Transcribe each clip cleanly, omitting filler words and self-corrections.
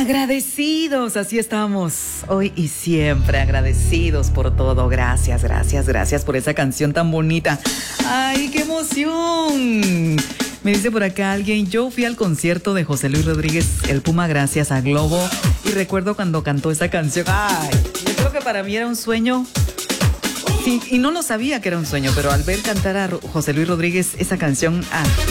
Agradecidos, así estamos hoy y siempre, agradecidos por todo. Gracias, gracias, gracias por esa canción tan bonita. ¡Ay, qué emoción! Me dice por acá alguien, yo fui al concierto de José Luis Rodríguez, el Puma, gracias a Globo, y recuerdo cuando cantó esa canción. ¡Ay! Yo creo que para mí era un sueño. Sí, y no lo sabía que era un sueño, pero al ver cantar a José Luis Rodríguez esa canción,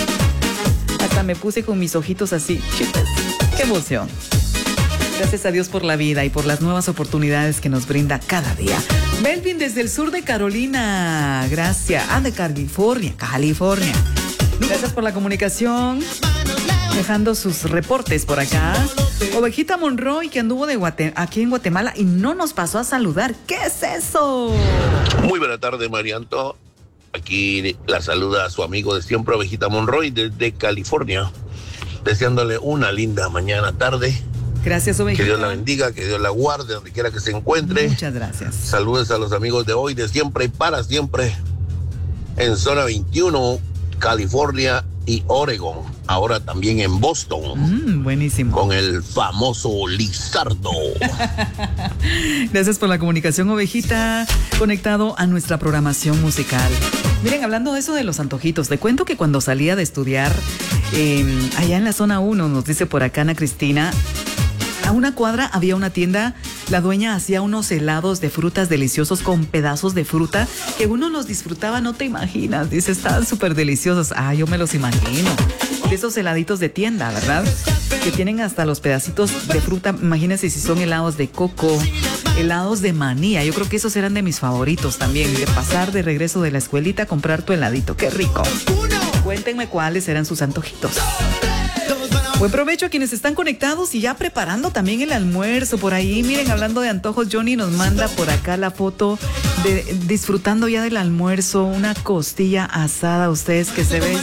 hasta me puse con mis ojitos así, chicos. ¡Qué emoción! Gracias a Dios por la vida y por las nuevas oportunidades que nos brinda cada día. Melvin desde el sur de Carolina. Gracias. De California. Gracias por la comunicación. Dejando sus reportes por acá. Ovejita Monroy, que anduvo aquí en Guatemala y no nos pasó a saludar. ¿Qué es eso? Muy buena tarde, Marianto. Aquí la saluda a su amigo de siempre, Ovejita Monroy, desde California. Deseándole una linda mañana, tarde. Gracias, Ovejita. Que Dios la bendiga, que Dios la guarde donde quiera que se encuentre. Muchas gracias. Saludos a los amigos de hoy, de siempre y para siempre, en Zona 21, California y Oregon. Ahora también en Boston. Buenísimo. Con el famoso Lizardo. Gracias por la comunicación, Ovejita. Conectado a nuestra programación musical. Miren, hablando de eso de los antojitos, te cuento que cuando salía de estudiar allá en la zona 1, nos dice por acá Ana Cristina, a una cuadra había una tienda, la dueña hacía unos helados de frutas deliciosos con pedazos de fruta que uno los disfrutaba, no te imaginas, dice, estaban súper deliciosos. Yo me los imagino. De esos heladitos de tienda, ¿verdad? Que tienen hasta los pedacitos de fruta, imagínense si son helados de coco, helados de manía, yo creo que esos eran de mis favoritos también, de pasar de regreso de la escuelita a comprar tu heladito, qué rico. Cuéntenme cuáles eran sus antojitos. Buen provecho a quienes están conectados y ya preparando también el almuerzo por ahí. Miren, hablando de antojos, Johnny nos manda por acá la foto de disfrutando ya del almuerzo, una costilla asada, ustedes que se ven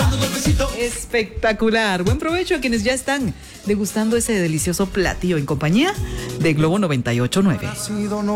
espectacular. Buen provecho a quienes ya están degustando ese delicioso platillo en compañía de Globo 98.9.